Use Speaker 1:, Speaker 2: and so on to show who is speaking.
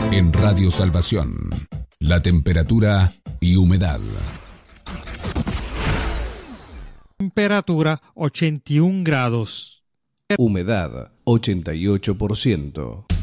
Speaker 1: En Radio Salvación, la temperatura y humedad.
Speaker 2: Temperatura 81 grados.
Speaker 3: Humedad 88%.